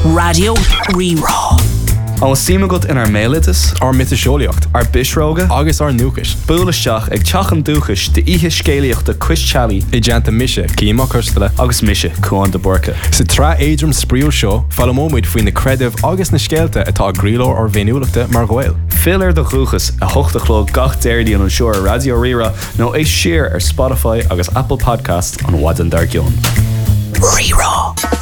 Radio Rerá. An símagat in mélitas, ar mitiseolaíocht, ar bisróga, agus ar nuachis. Búlaisteach ag teachan dúchas de ihe scéalaíocht de Quischaí I deanta mise, címa custala. agus mise chuan de borca. Sa tra éidrim sprío seo, fallamóid faoin na credibh agus na scéalta atá gríló ar bhéúlaachta mar ghail. Filar de chuchas a hochtachló gach déirdí an seoir Radio Rira nó é siar ar Spotify agus Apple Podcast an Wadan Dargion. Rerá.